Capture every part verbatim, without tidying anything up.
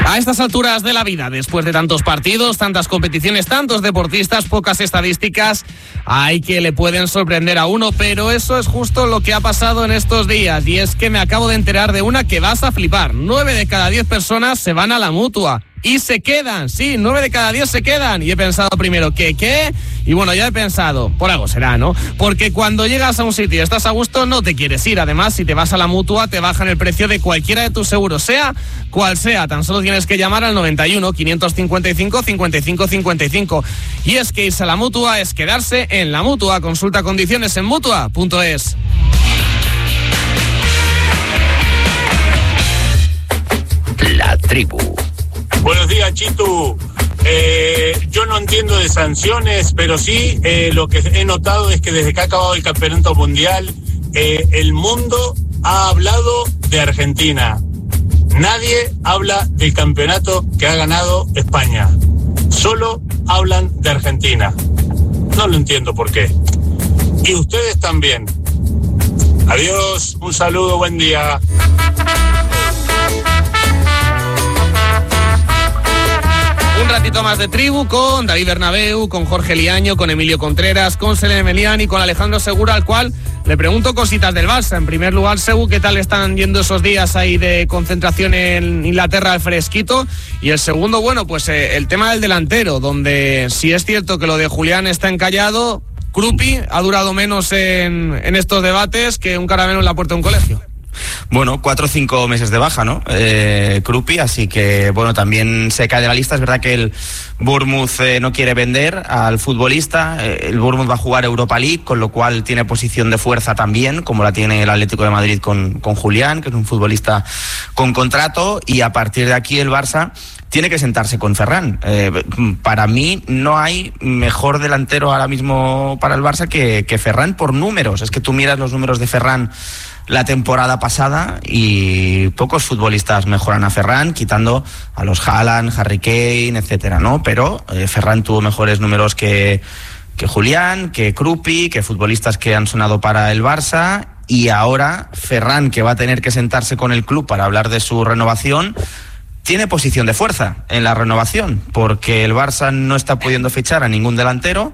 A estas alturas de la vida, después de tantos partidos, tantas competiciones, tantos deportistas, pocas estadísticas, hay que le pueden sorprender a uno, pero eso es justo lo que ha pasado en estos días, y es que me acabo de enterar de una que vas a flipar. Nueve de cada diez personas se van a la Mutua. Y se quedan, sí, nueve de cada diez se quedan. Y he pensado primero, ¿qué, qué? Y bueno, ya he pensado, por algo será, ¿no? Porque cuando llegas a un sitio y estás a gusto, no te quieres ir. Además, si te vas a la Mutua, te bajan el precio de cualquiera de tus seguros, sea cual sea. Tan solo tienes que llamar al noventa y uno, quinientos cincuenta y cinco, cincuenta y cinco cincuenta y cinco. Y es que irse a la Mutua es quedarse en la Mutua. Consulta condiciones en mutua punto es. La tribu. Buenos días, Chitu. Eh, yo no entiendo de sanciones, pero sí eh, lo que he notado es que desde que ha acabado el campeonato mundial, eh, el mundo ha hablado de Argentina. Nadie habla del campeonato que ha ganado España. Solo hablan de Argentina. No lo entiendo por qué. Y ustedes también. Adiós, un saludo, buen día. Un ratito más de tribu con David Bernabéu, con Jorge Liaño, con Emilio Contreras, con Selene Meliani, con Alejandro Segura, al cual le pregunto cositas del Barça. En primer lugar, Segu, ¿qué tal están yendo esos días ahí de concentración en Inglaterra al fresquito? Y el segundo, bueno, pues eh, el tema del delantero, donde si es cierto que lo de Julián está encallado, Krupi ha durado menos en, en estos debates que un caramelo en la puerta de un colegio. Bueno, cuatro o cinco meses de baja, ¿no? Eh, Krupi, así que, bueno, también se cae de la lista. Es verdad que el Bournemouth eh, no quiere vender al futbolista. Eh, el Bournemouth va a jugar Europa League, con lo cual tiene posición de fuerza también, como la tiene el Atlético de Madrid con, con Julián, que es un futbolista con contrato, y a partir de aquí el Barça tiene que sentarse con Ferran. Eh, para mí no hay mejor delantero ahora mismo para el Barça que, que Ferran por números. Es que tú miras los números de Ferran la temporada pasada y pocos futbolistas mejoran a Ferran, quitando a los Haaland, Harry Kane, etcétera, ¿no? Pero eh, Ferran tuvo mejores números que, que Julián, que Krupi, que futbolistas que han sonado para el Barça, y ahora Ferran, que va a tener que sentarse con el club para hablar de su renovación, tiene posición de fuerza en la renovación, porque el Barça no está pudiendo fichar a ningún delantero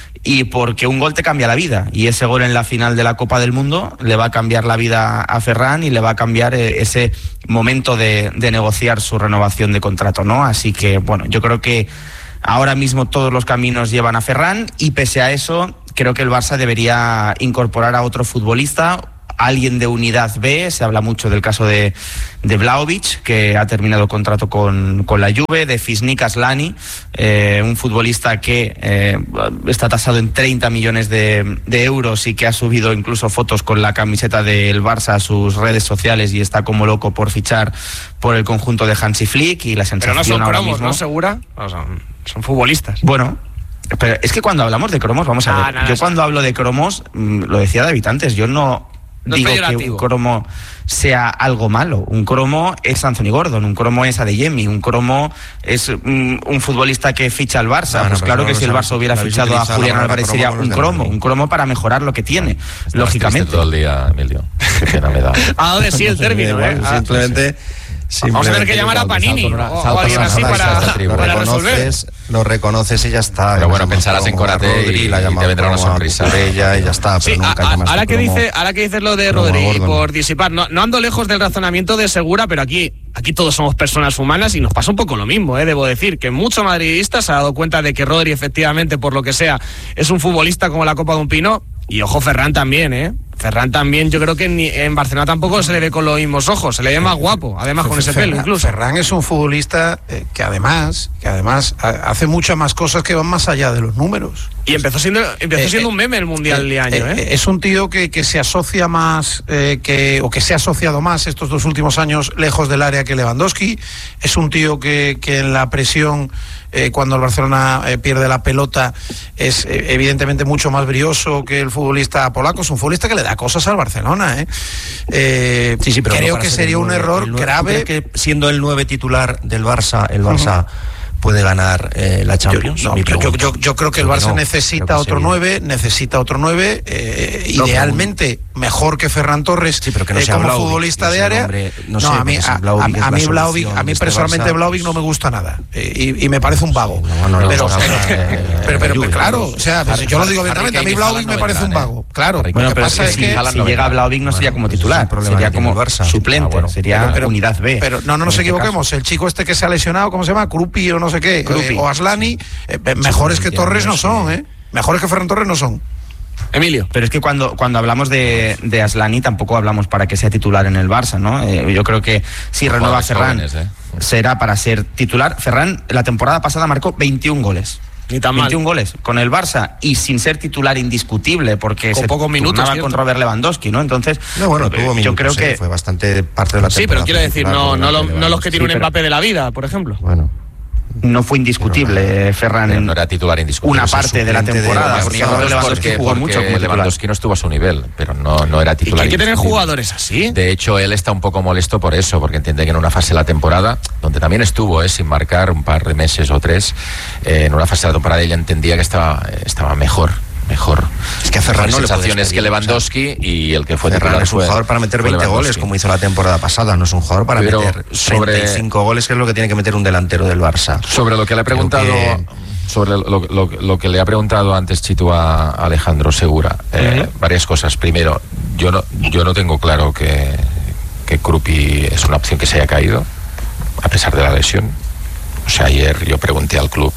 y porque un gol te cambia la vida, y ese gol en la final de la Copa del Mundo le va a cambiar la vida a Ferran y le va a cambiar ese momento de, de negociar su renovación de contrato, ¿no? Así que, bueno, yo creo que ahora mismo todos los caminos llevan a Ferran, y pese a eso creo que el Barça debería incorporar a otro futbolista, alguien de unidad B. Se habla mucho del caso de, de Vlahovic, que ha terminado contrato con, con la Juve, de Fisnik Aslani, eh, un futbolista que eh, está tasado en treinta millones de, de euros y que ha subido incluso fotos con la camiseta del Barça a sus redes sociales y está como loco por fichar por el conjunto de Hansi Flick. Y la sensación Pero no son ahora cromos, mismo, ¿no? ¿Segura? O son, son futbolistas. Bueno, pero es que cuando hablamos de cromos, vamos a ah, ver, nada, yo eso. cuando hablo de cromos, lo decía David antes, yo no No digo es que un cromo sea algo malo. Un cromo es Anthony Gordon, un cromo es Adeyemi, un cromo es un, un futbolista que ficha al Barça. No, no, pues claro no, que no, si el no, Barça hubiera fichado a Julián Álvarez sería un cromo, un cromo para mejorar lo que tiene, Estás lógicamente. todo el día, Emilio. Qué pena me da. ¿A dónde sí el término, eh? Igual, simplemente, Vamos a tener que llamar a Panini o, o a alguien así para, lo para resolver. reconoces, lo reconoces y ya está. Pero bueno, pensarás en Konate y la te vendrá una sonrisa. Ella y ya está. Sí, Pero a, nunca a, llamas ahora, que cromo- dice, ahora que dices lo de cromo a Rodri, Gordon. por disipar, no, no ando lejos del razonamiento de Segura, pero aquí, aquí todos somos personas humanas y nos pasa un poco lo mismo, ¿eh? Debo decir que mucho madridista se ha dado cuenta de que Rodri efectivamente, por lo que sea, es un futbolista como la Copa de un Pino. Y ojo, Ferran también, ¿eh? Ferran también, yo creo que en, en Barcelona tampoco se le ve con los mismos ojos, se le ve más guapo, además con ese Ferran, pelo incluso. Ferran es un futbolista eh, que además, que además ha- hace muchas más cosas que van más allá de los números. Y empezó siendo, empezó Eh, siendo eh, un meme el Mundial de Eh, año, ¿eh? eh, Es un tío que, que se asocia más, eh, que, o que se ha asociado más estos dos últimos años lejos del área que Lewandowski. Es un tío que, que en la presión, eh, cuando el Barcelona eh, pierde la pelota, es eh, evidentemente mucho más brioso que el futbolista polaco. Es un futbolista que le da cosas al Barcelona, ¿eh? Eh, Sí, sí, pero creo no para que ser sería el un nueve, error el nueve. grave. ¿Tú crees que siendo el nueve titular del Barça, el Barça puede ganar eh, la Champions? Yo, no, Mi yo, pregunta. yo, yo creo que el Creo que Barça no. necesita Creo que otro sería- nueve, necesita otro nueve, eh, No, idealmente mejor que Ferran Torres, sí, pero que no eh, sea como Vlahovic, futbolista de ese área. nombre, no no, sé, a mí, porque si a, Vlahovic a, a es mí la Vlahovic, solución a mí de este personalmente Barça, Vlahovic no me gusta nada eh, y, y me parece un vago. No, no, no, pero, no, no, pero, no, pero, pero, no, claro, no, o sea, Harry, yo lo digo Harry abiertamente, a mí Kane y Vlahovic Haaland me no parece un vendrán, vago. ¿eh? Claro, Harry lo Bueno, que pero es pasa que es si, que... si llega Vlahovic no sería como titular, es un problema sería que tiene como el Barça. suplente, Ah, bueno. sería Pero- pero- unidad B. Pero no, no nos en este equivoquemos, caso. el chico este que se ha lesionado, ¿cómo se llama? Krupi o no sé qué, Krupi. eh, o Aslani, eh, mejores que Torres no son, ¿eh? Mejores que Ferran Torres no son. Emilio. Pero es que cuando, cuando hablamos de, de Aslani tampoco hablamos para que sea titular en el Barça, ¿no? Eh, yo creo que si renueva Jugadores Ferran jóvenes, ¿eh? será para ser titular. Ferran la temporada pasada marcó veintiún goles. Ni tan mal. veintiún goles con el Barça y sin ser titular indiscutible porque Con se pocos minutos, turnaba ¿cierto? con Robert Lewandowski, ¿no? Entonces, No, bueno, eh, tuvo yo minutos, creo que eh, fue bastante parte de la temporada. Sí, pero quiero fue decir, titular, no, por no, delante lo- de no los que Lewandowski. tiene un pero- Mbappé de la vida, por ejemplo. Bueno, no fue indiscutible eh, Ferran Pero en no era titular indiscutible. una Es un parte de la suplente de temporada, Lewandowski. porque No, Robert es Lewandowski porque, jugó porque mucho como titular. Lewandowski no estuvo a su nivel, pero no, no era ¿Y titular. que hay que tener indiscutible. jugadores así? De hecho, él está un poco molesto por eso, porque entiende que en una fase de la temporada, donde también estuvo, eh, sin marcar un par de meses o tres, eh, en una fase de la temporada ella entendía que estaba, estaba mejor. Mejor. Es que a Ferran no le puedes sensaciones pedir, que Lewandowski y el que fue Ferran titular es un fue- jugador para meter fue veinte goles, Lewandowski. como hizo la temporada pasada. No es un jugador para Pero meter sobre- treinta y cinco goles, que es lo que tiene que meter un delantero del Barça. Sobre lo que le he Creo preguntado, que- sobre lo, lo- lo que le ha preguntado antes Chitu a Alejandro Segura, eh, varias cosas. Primero, yo no, yo no tengo claro que, que Krupi es una opción que se haya caído, a pesar de la lesión. O sea, ayer yo pregunté al club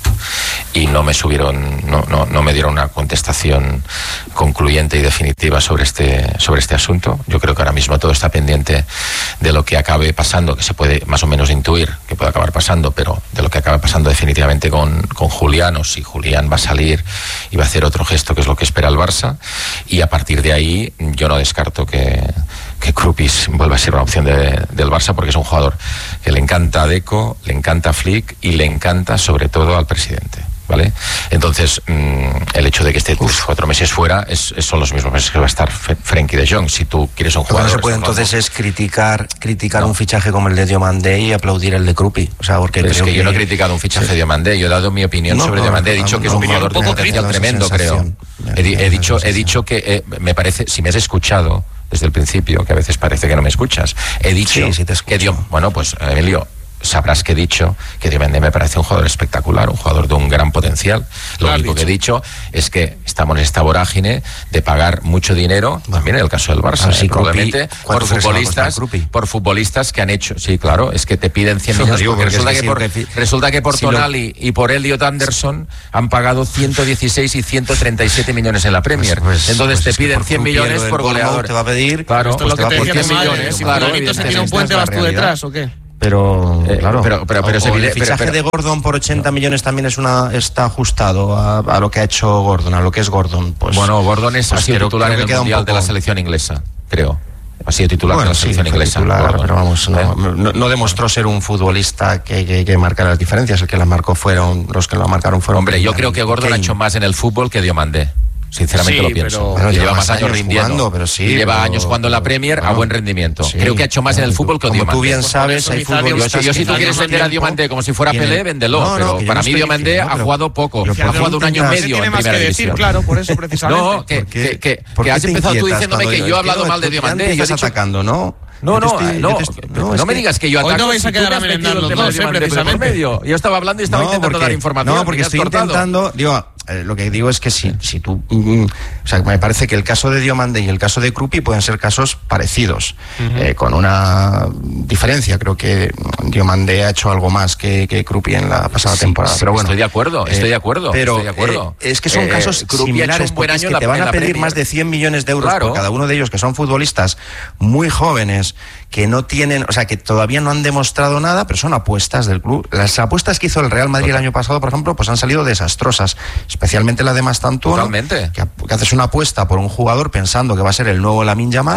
y no me subieron, no, no, no me dieron una contestación concluyente y definitiva sobre este, sobre este asunto. Yo creo que ahora mismo todo está pendiente de lo que acabe pasando, que se puede más o menos intuir que puede acabar pasando, pero de lo que acabe pasando definitivamente con, con Julián, o si Julián va a salir y va a hacer otro gesto, que es lo que espera el Barça. Y a partir de ahí yo no descarto que, que Krupis vuelva a ser una opción de, del Barça, porque es un jugador que le encanta a Deco, le encanta a Flick y le encanta sobre todo al presidente, ¿vale? Entonces, mmm, el hecho de que esté uf, cuatro meses fuera es, es, son los mismos meses que va a estar Frenkie de Jong. Si tú quieres un Lo que jugador... no se puede entonces es criticar criticar no. un fichaje como el de Diomandé y aplaudir el de Krupi. O sea, porque pero es que, que yo no he que... criticado un fichaje sí. de Diomandé, yo he dado mi opinión no, sobre no, Diomandé, he dicho no, que es un jugador de un potencial tremendo, creo. He, he, dicho, he dicho que eh, me parece, si me has escuchado desde el principio, que a veces parece que no me escuchas, he dicho sí, sí te que Dio, bueno, pues Emilio, sabrás que he dicho que Diomandé me parece un jugador espectacular, un jugador de un gran potencial. Lo único que he dicho es que estamos en esta vorágine de pagar mucho dinero, bueno, también en el caso del Barça, sí, eh, probablemente por futbolistas, por futbolistas que han hecho, sí, claro, es que te piden cien millones, porque resulta que, por, resulta que por si Tonali lo... y por Elliot Anderson han pagado ciento dieciséis y ciento treinta y siete millones en la Premier. Pues, pues, Entonces pues te piden cien millones por goleador. Te va a pedir, claro, esto pues es lo que te decía cien millones, si claro, se tira un puente, vas tú detrás, ¿o qué? Pero, eh, claro, pero, pero, pero, o, o el fichaje pero, pero, de Gordon por ochenta millones también es una está ajustado a, a lo que ha hecho Gordon, a lo que es Gordon. Pues, bueno, Gordon es, pues ha sido creo, titular creo en el queda Mundial poco... de la selección inglesa, creo. Ha sido titular bueno, de la selección sí, inglesa. Titular, Gordon, pero vamos, no, ¿eh? no, no demostró ser un futbolista que, que, que marca las diferencias. El que las marcó fueron, los que lo marcaron fueron. Hombre, yo creo que Gordon ha hecho más en el fútbol que Diomandé. Sinceramente sí, lo pienso. Pero... Bueno, lleva, lleva más años rindiendo. Jugando, pero sí, y lleva pero... años jugando en la Premier bueno, a buen rendimiento. Sí, creo que ha hecho más en el fútbol que como Diomandé. Tú bien sabes, hay futbolistas. Yo, yo si tú quieres vender a Diomandé como si fuera Pelé, véndelo. No, no, pero para mí Diomandé ha jugado poco. Ha jugado un año y medio en primera división. Claro, por eso precisamente. No, que, que, que, que has empezado tú diciéndome que yo he hablado mal de Diomandé. Yo estás atacando, ¿no? No, no, no, no me digas que yo ataco. Hoy no vais a quedar a merendar los dos, precisamente. Yo estaba hablando y estaba intentando dar información. No, porque estoy intentando, digo, eh, lo que digo es que si, si tú, mm, o sea, me parece que el caso de Diomandé y el caso de Krupi pueden ser casos parecidos, uh-huh. eh, con una diferencia. Creo que Diomandé ha hecho algo más que, que Krupi en la pasada sí, temporada. Sí, pero bueno, estoy de acuerdo, estoy de acuerdo. Pero estoy de acuerdo. Eh, es que son eh, Krupi casos ha hecho similares, un buen año porque es que te van a pedir Premier. más de cien millones de euros claro. por cada uno de ellos, que son futbolistas muy jóvenes, que no tienen, o sea, que todavía no han demostrado nada, pero son apuestas del club. Las apuestas que hizo el Real Madrid el año pasado, por ejemplo, pues han salido desastrosas, especialmente la de Mastantuono, Totalmente. Que, que haces una apuesta por un jugador pensando que va a ser el nuevo Lamine Yamal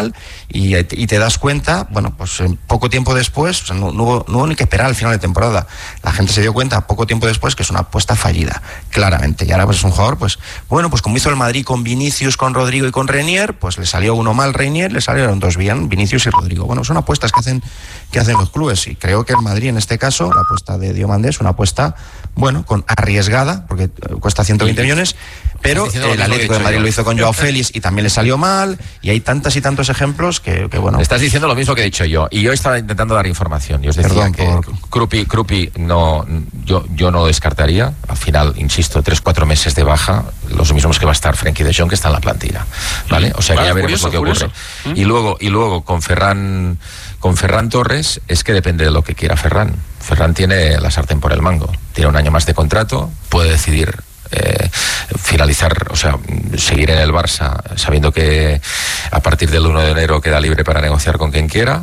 y, y te das cuenta, bueno, pues en poco tiempo después, o sea, no, no, hubo, no hubo ni que esperar al final de temporada. La gente se dio cuenta poco tiempo después que es una apuesta fallida, claramente. Y ahora pues es un jugador, pues, bueno, pues como hizo el Madrid con Vinicius, con Rodrigo y con Reinier, pues le salió uno mal Reinier, le salieron dos bien, Vinicius y Rodrigo. Bueno, son apuestas que hacen, que hacen los clubes, y creo que el Madrid en este caso, la apuesta de Diomandé es una apuesta, bueno, con arriesgada, porque cuesta ciento veinte millones, pero el Atlético de Madrid lo hizo con Joao Félix y también le salió mal, y hay tantas y tantos ejemplos que, que bueno. Estás diciendo lo mismo que he dicho yo, y yo estaba intentando dar información, y os decía Perdón, que por... Krupi, Krupi no, yo, yo no descartaría, al final, insisto, tres, cuatro meses de baja, los mismos que va a estar Frenkie de Jong, que está en la plantilla, ¿vale? O sea que vale, ya veremos curioso, lo que curioso. ocurre. ¿Mm? Y luego, y luego con Ferran, con Ferran Torres, es que depende de lo que quiera Ferran. Ferran tiene la sartén por el mango, tiene un año más de contrato, puede decidir eh, finalizar, o sea, seguir en el Barça, sabiendo que a partir del uno de enero queda libre para negociar con quien quiera.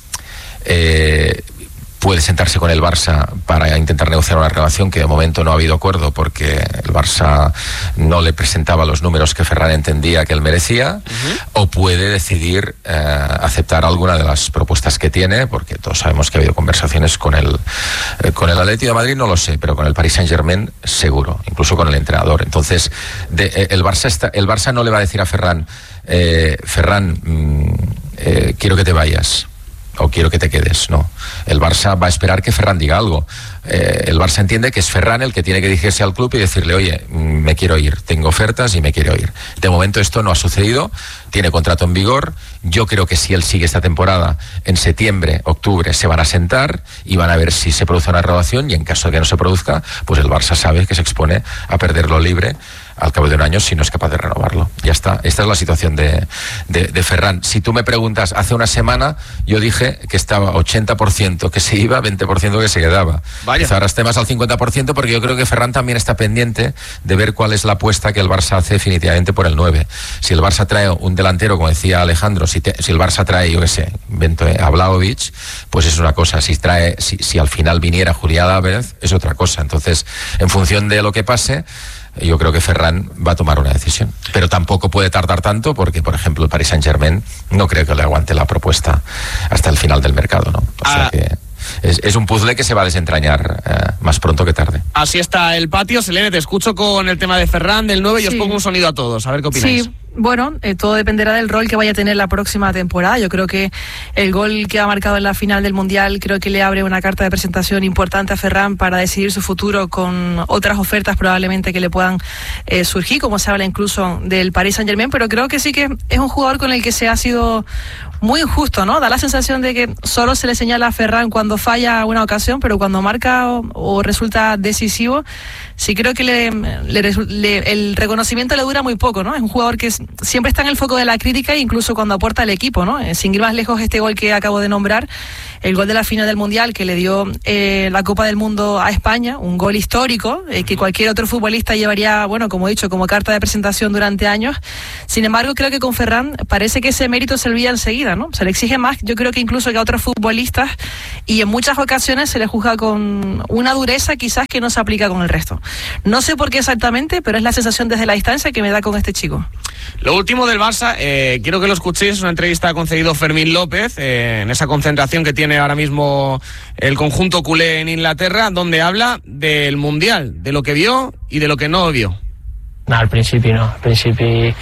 Eh, puede sentarse con el Barça para intentar negociar una renovación, que de momento no ha habido acuerdo porque el Barça no le presentaba los números que Ferran entendía que él merecía, uh-huh. o puede decidir eh, aceptar alguna de las propuestas que tiene, porque todos sabemos que ha habido conversaciones con el eh, con el Atlético de Madrid, no lo sé, pero con el Paris Saint-Germain seguro, incluso con el entrenador. Entonces de, eh, el Barça está, el Barça no le va a decir a Ferran, eh, Ferran, mmm, eh, quiero que te vayas o quiero que te quedes, no. El Barça va a esperar que Ferran diga algo. Eh, el Barça entiende que es Ferran el que tiene que dirigirse al club y decirle, oye, me quiero ir, tengo ofertas y me quiero ir. De momento esto no ha sucedido, tiene contrato en vigor. Yo creo que si él sigue esta temporada, en septiembre, octubre, se van a sentar y van a ver si se produce una renovación, y en caso de que no se produzca, pues el Barça sabe que se expone a perderlo libre al cabo de un año si no es capaz de renovarlo. Ya está, esta es la situación de, de, de Ferran. Si tú me preguntas, hace una semana yo dije que estaba ochenta por ciento que se iba, veinte por ciento que se quedaba. Vaya. Ahora esté más al cincuenta por ciento, porque yo creo que Ferran también está pendiente de ver cuál es la apuesta que el Barça hace definitivamente por el nueve. Si el Barça trae un delantero, como decía Alejandro, si, te, si el Barça trae, yo qué sé, invento, eh, a Vlahovic, pues es una cosa. Si trae, si, si al final viniera Julián Álvarez, es otra cosa. Entonces, en función de lo que pase, yo creo que Ferran va a tomar una decisión, pero tampoco puede tardar tanto porque, por ejemplo, el Paris Saint-Germain no creo que le aguante la propuesta hasta el final del mercado, ¿no? O ah. sea que es, es un puzzle que se va a desentrañar eh, más pronto que tarde. Así está el patio. Selene, te escucho con el tema de Ferran, del nueve, sí. Y os pongo un sonido a todos, a ver qué opináis. Sí. Bueno, eh, todo dependerá del rol que vaya a tener la próxima temporada. Yo creo que el gol que ha marcado en la final del Mundial creo que le abre una carta de presentación importante a Ferran para decidir su futuro con otras ofertas probablemente que le puedan eh, surgir, como se habla incluso del Paris Saint-Germain, pero creo que sí que es un jugador con el que se ha sido muy injusto, ¿no? Da la sensación de que solo se le señala a Ferran cuando falla una ocasión, pero cuando marca o, o resulta decisivo, sí creo que le, le, le, el reconocimiento le dura muy poco, ¿no? Es un jugador que es, siempre está en el foco de la crítica, incluso cuando aporta al equipo, ¿no? Sin ir más lejos, este gol que acabo de nombrar, el gol de la final del Mundial que le dio eh, la Copa del Mundo a España, un gol histórico eh, que cualquier otro futbolista llevaría, bueno, como he dicho, como carta de presentación durante años. Sin embargo, creo que con Ferran parece que ese mérito se olvida enseguida, ¿no? Se le exige más, yo creo que incluso que a otros futbolistas, y en muchas ocasiones se le juzga con una dureza quizás que no se aplica con el resto. No sé por qué exactamente, pero es la sensación desde la distancia que me da con este chico. Lo último del Barça, eh, quiero que lo escuchéis, una entrevista ha concedido Fermín López eh, en esa concentración que tiene ahora mismo el conjunto culé en Inglaterra, donde habla del Mundial, de lo que vio y de lo que no vio. No, al principi no, al principi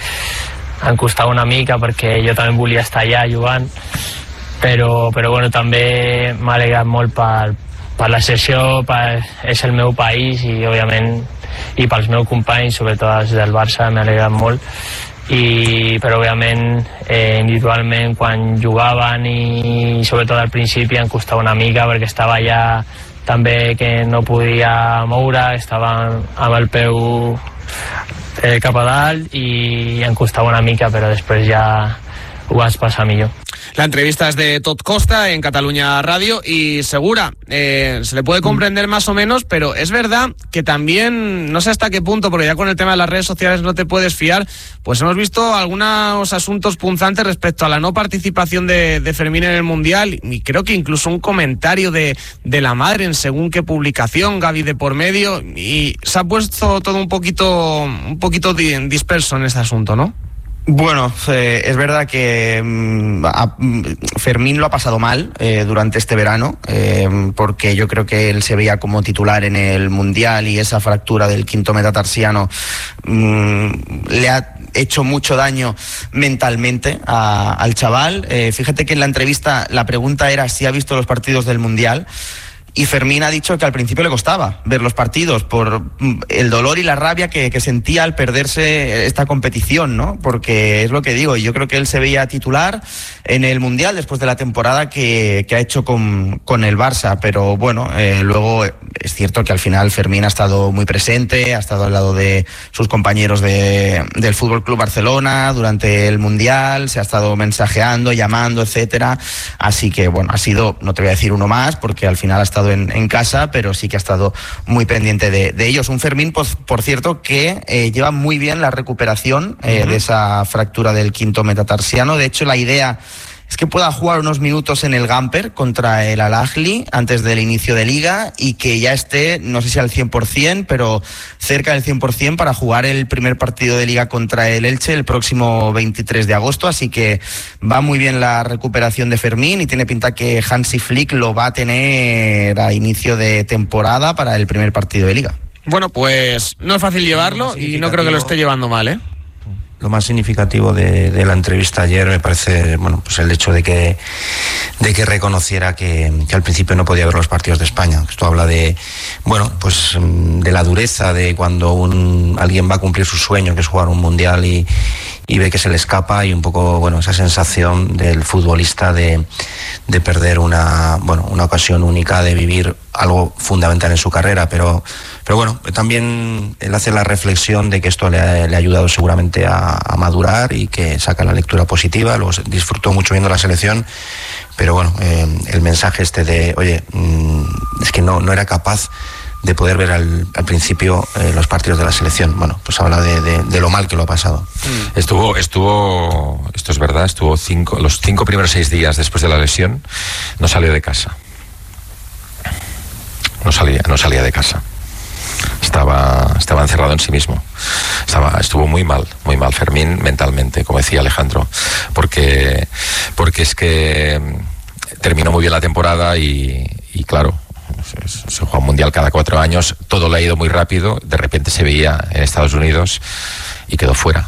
em costava una mica perquè jo també volia estar allà jugant, però, però bueno, també m'ha alegrat molt per, per la sessió, per, és el meu país i òbviament i pels meus companys, sobretot els del Barça, m'ha alegrat molt. I, però òbviament eh, individualment quan jugaven i sobretot al principi em costava una mica perquè estava allà també que no podia moure, estava amb el peu eh, cap a dalt i em costava una mica, però després ja ho vas passar millor. La entrevista es de Todd Costa en Cataluña Radio y Segura, eh, se le puede comprender más o menos, pero es verdad que también, no sé hasta qué punto, porque ya con el tema de las redes sociales no te puedes fiar, pues hemos visto algunos asuntos punzantes respecto a la no participación de, de Fermín en el Mundial, y creo que incluso un comentario de, de la madre en según qué publicación, Gaby de por medio, y se ha puesto todo un poquito, un poquito disperso en este asunto, ¿no? Bueno, eh, es verdad que mm, a, mm, Fermín lo ha pasado mal eh, durante este verano, eh, porque yo creo que él se veía como titular en el Mundial y esa fractura del quinto metatarsiano mm, le ha hecho mucho daño mentalmente a, al chaval. Eh, fíjate que en la entrevista la pregunta era si ha visto los partidos del Mundial. Y Fermín ha dicho que al principio le costaba ver los partidos por el dolor y la rabia que, que sentía al perderse esta competición, ¿no? Porque es lo que digo, yo creo que él se veía titular en el Mundial después de la temporada que, que ha hecho con, con el Barça, pero bueno, eh, luego es cierto que al final Fermín ha estado muy presente, ha estado al lado de sus compañeros de, del Fútbol Club Barcelona durante el Mundial, se ha estado mensajeando, llamando, etcétera, así que bueno, ha sido, no te voy a decir uno más, porque al final ha estado En, en casa, pero sí que ha estado muy pendiente de, de ellos. Un Fermín, pues, por cierto, que eh, lleva muy bien la recuperación eh, uh-huh. de esa fractura del quinto metatarsiano. De hecho, la idea es que pueda jugar unos minutos en el Gamper contra el Al-Ahly antes del inicio de Liga y que ya esté, no sé si al cien por ciento, pero cerca del cien por ciento para jugar el primer partido de Liga contra el Elche el próximo veintitrés de agosto, así que va muy bien la recuperación de Fermín y tiene pinta que Hansi Flick lo va a tener a inicio de temporada para el primer partido de Liga. Bueno, pues no es fácil llevarlo y no creo que lo esté llevando mal, ¿eh? Lo más significativo de, de la entrevista ayer me parece, bueno, pues el hecho de que de que reconociera que, que al principio no podía ver los partidos de España. Esto habla de, bueno, pues de la dureza de cuando un alguien va a cumplir su sueño, que es jugar un mundial y, y ve que se le escapa, y un poco, bueno, esa sensación del futbolista de, de perder una, bueno, una ocasión única de vivir algo fundamental en su carrera, pero pero bueno, también él hace la reflexión de que esto le ha, le ha ayudado seguramente a, a madurar y que saca la lectura positiva. Luego disfrutó mucho viendo la selección, pero bueno, eh, el mensaje este de, oye, mmm, es que no, no era capaz de poder ver al, al principio eh, los partidos de la selección. Bueno, pues habla de, de, de lo mal que lo ha pasado. Mm. Estuvo, estuvo, esto es verdad, estuvo cinco, los cinco primeros seis días después de la lesión, no salió de casa. No salía, no salía de casa. Estaba, estaba encerrado en sí mismo. Estaba, estuvo muy mal, muy mal Fermín mentalmente, como decía Alejandro, porque, porque es que terminó muy bien la temporada y, y claro, se, se juega un mundial cada cuatro años, todo le ha ido muy rápido, de repente se veía en Estados Unidos y quedó fuera.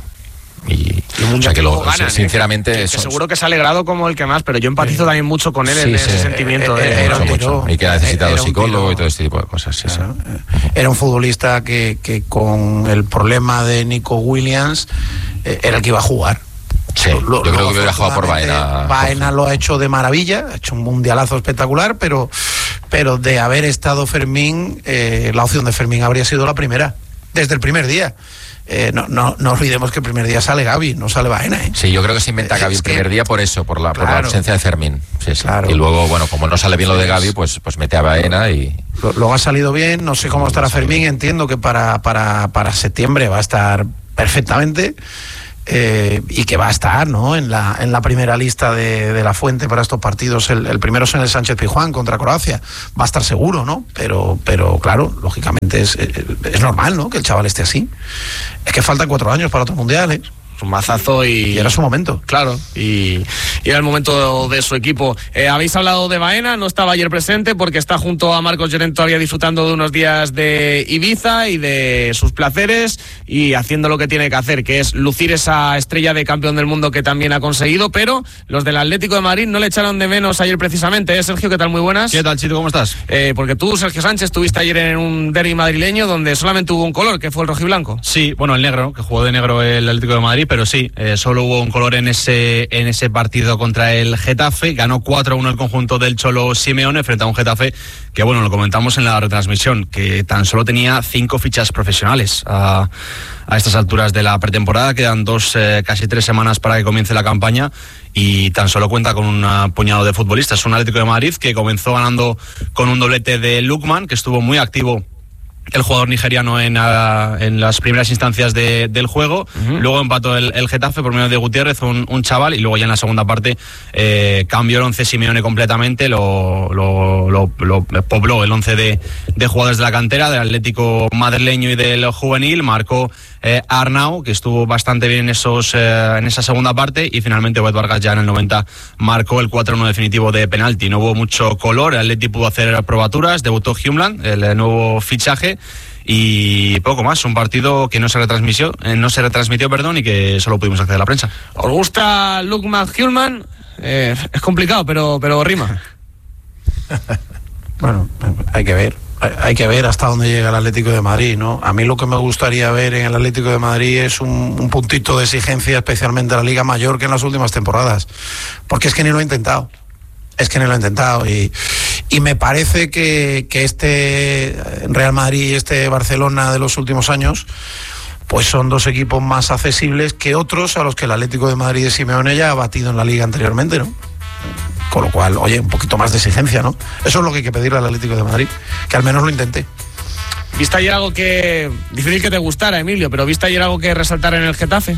Y, y o sea que lo, ganan, sinceramente ¿eh? que, que seguro que se ha alegrado como el que más, pero yo empatizo eh, también mucho con él sí, en ese sí, sentimiento eh, de, era mucho, tiro, mucho. Y que ha necesitado era psicólogo y todo este tipo de cosas sí, claro. sí. Era un futbolista que, que con el problema de Nico Williams eh, era el que iba a jugar. Sí, lo, yo creo que hubiera jugado por Baena. Baena lo ha hecho de maravilla, ha hecho un mundialazo espectacular, pero, pero de haber estado Fermín, eh, la opción de Fermín habría sido la primera, desde el primer día. Eh, no, no, no olvidemos que el primer día sale Gavi, no sale Baena, ¿eh? Sí, yo creo que se inventa Gavi el primer día por eso, por la, claro, por la ausencia de Fermín. Sí, sí. Claro. Y luego, bueno, como no sale bien lo de Gavi, pues, pues mete a Baena y... Luego ha salido bien, no sé cómo estará Fermín, entiendo que para, para, para septiembre va a estar perfectamente. Eh, y que va a estar, ¿no?, en la en la primera lista de, de la Fuente para estos partidos. El, el primero es en el Sánchez Pizjuán contra Croacia, va a estar seguro, ¿no? Pero pero claro, lógicamente es, es normal, ¿no?, que el chaval esté así. Es que faltan cuatro años para otros mundiales. Un mazazo y... y era su momento. Claro, y, y era el momento de su equipo. Eh, habéis hablado de Baena, no estaba ayer presente porque está junto a Marcos Llorent todavía disfrutando de unos días de Ibiza y de sus placeres y haciendo lo que tiene que hacer, que es lucir esa estrella de campeón del mundo que también ha conseguido, pero los del Atlético de Madrid no le echaron de menos ayer precisamente, ¿eh, Sergio? ¿Qué tal? Muy buenas. ¿Qué tal, Chito? ¿Cómo estás? Eh, porque tú, Sergio Sánchez, estuviste ayer en un derbi madrileño donde solamente hubo un color, que fue el rojiblanco. Sí, bueno, el negro, que jugó de negro el Atlético de Madrid, pero sí, eh, solo hubo un color en ese en ese partido contra el Getafe. Ganó cuatro a uno el conjunto del Cholo Simeone frente a un Getafe que, bueno, lo comentamos en la retransmisión, que tan solo tenía cinco fichas profesionales a, a estas alturas de la pretemporada. Quedan dos, eh, casi tres semanas para que comience la campaña y tan solo cuenta con un puñado de futbolistas. Un Atlético de Madrid que comenzó ganando con un doblete de Lookman, que estuvo muy activo el jugador nigeriano en, a, en las primeras instancias de, del juego. Uh-huh. Luego empató el, el Getafe por medio de Gutiérrez, un, un chaval, y luego ya en la segunda parte eh, cambió el once Simeone completamente, lo, lo, lo, lo pobló el once de, de jugadores de la cantera, del Atlético madrileño y del juvenil. Marcó eh, Arnau, que estuvo bastante bien en, esos, eh, en esa segunda parte, y finalmente Obed Vargas ya en el noventa marcó el cuatro uno definitivo de penalti. No hubo mucho color, el Atleti pudo hacer probaturas, debutó Hjumland, el, el nuevo fichaje, y poco más. Un partido que no se retransmitió, eh, no se retransmitió, perdón, y que solo pudimos acceder a la prensa. ¿Os gusta Lukman Hjulman? Eh, es complicado, pero, pero rima. Bueno, hay que ver. Hay que ver hasta dónde llega el Atlético de Madrid, ¿no? A mí lo que me gustaría ver en el Atlético de Madrid es un, un puntito de exigencia, especialmente a la Liga Mayor, que en las últimas temporadas. Porque es que ni lo he intentado. Es que ni lo he intentado. Y, y me parece que, que este Real Madrid y este Barcelona de los últimos años, pues son dos equipos más accesibles que otros a los que el Atlético de Madrid de Simeone ya ha batido en la Liga anteriormente, ¿no? Con lo cual, oye, un poquito más de exigencia, ¿no? Eso es lo que hay que pedirle al Atlético de Madrid, que al menos lo intente. ¿Viste ayer algo que... difícil que te gustara, Emilio, pero ¿viste ayer algo que resaltar en el Getafe?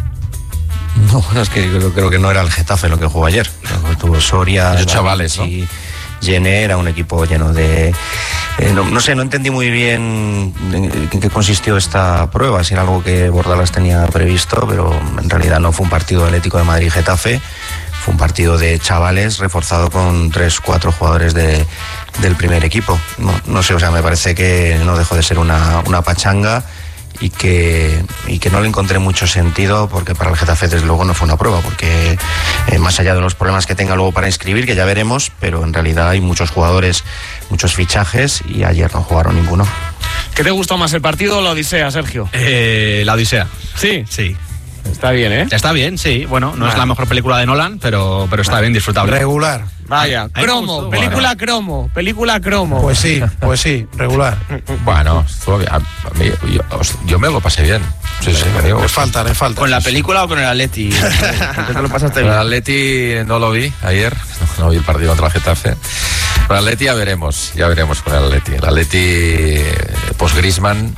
No, bueno, es que yo creo que no era el Getafe lo que jugó ayer. Tuvo Soria, los chavales, ¿no? Y Jenner, era un equipo lleno de... Eh, no, no sé, no entendí muy bien en qué consistió esta prueba, si era algo que Bordalas tenía previsto, pero en realidad no fue un partido Atlético de Madrid-Getafe. Fue un partido de chavales reforzado con tres, cuatro jugadores de, del primer equipo. No, no sé, o sea, me parece que no dejó de ser una, una pachanga y que, y que no le encontré mucho sentido, porque para el Getafe desde luego no fue una prueba, porque eh, más allá de los problemas que tenga luego para inscribir, que ya veremos, pero en realidad hay muchos jugadores, muchos fichajes, y ayer no jugaron ninguno. ¿Qué te gustó más, el partido o la Odisea, Sergio? Eh, la Odisea. Sí, sí. Está bien, ¿eh? Está bien, sí. Bueno, no vale. es la mejor película de Nolan, pero, pero está bien, disfrutable. Regular. Vaya, cromo, película bueno. cromo, película cromo. Pues sí, pues sí, regular. Bueno, estuvo bien. A mí, yo, yo me lo pasé bien. Sí, sí, me digo. Le falta, le falta. ¿Con la película o con el Atleti? ¿Qué te lo pasaste bien? El Atleti no lo vi ayer, no, no vi el partido contra el Getafe. Con el Atleti ya veremos, ya veremos con el Atleti. El Atleti, post Griezmann,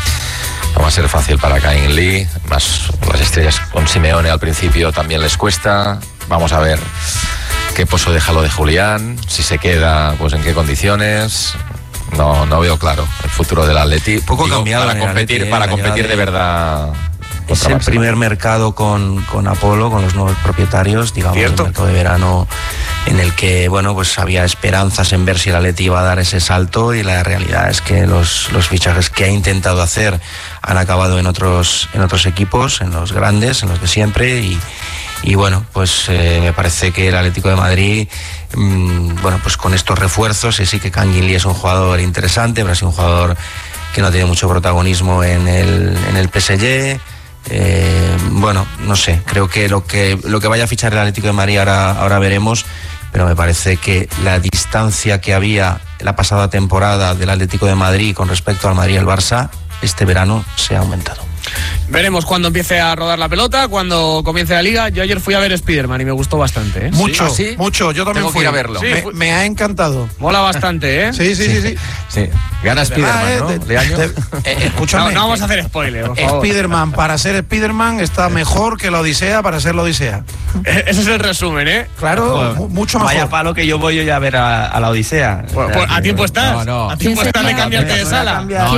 no va a ser fácil para Cain Lee, más las estrellas con Simeone al principio también les cuesta. Vamos a ver qué pozo deja lo de Julián, si se queda, pues en qué condiciones. No, no veo claro el futuro del Atleti. Poco Digo, cambiado para competir, Atleti, para eh, competir de, de verdad. Es el primer mercado con, con Apolo, con los nuevos propietarios, digamos, ¿Cierto? el mercado de verano, en el que, bueno, pues había esperanzas en ver si el Atleti iba a dar ese salto, y la realidad es que los, los fichajes que ha intentado hacer han acabado en otros, en otros equipos, en los grandes, en los de siempre, y, y bueno, pues eh, me parece que el Atlético de Madrid, mmm, bueno, pues con estos refuerzos, y sí que Kangin Lee es un jugador interesante, pero es un jugador que no tiene mucho protagonismo en el, en el P S G. Eh, bueno, no sé, creo que lo que lo que vaya a fichar el Atlético de Madrid ahora, ahora veremos, pero me parece que la distancia que había la pasada temporada del Atlético de Madrid con respecto al Madrid y al Barça, este verano se ha aumentado. Veremos cuando empiece a rodar la pelota, cuando comience la liga. Yo ayer fui a ver Spiderman y me gustó bastante, ¿eh? Mucho, ¿Sí? ¿Ah, sí? mucho. Yo también Tengo fui que ir a verlo. Sí, me, fui... me ha encantado. Mola bastante, ¿eh? Sí, sí, sí, sí. Sí. Gana Spiderman, eh, ¿no? de, de año. de, eh, escúchame. No, no vamos a hacer spoiler, por favor. Spiderman, para ser Spiderman, está mejor que la Odisea para ser la Odisea. Ese es el resumen, ¿eh? Claro, mu- mucho mejor. Vaya palo que yo voy hoy a ver a, a la Odisea. Pues, pues, a tiempo estás. No, no. A tiempo estás de cambiarte de sala. No,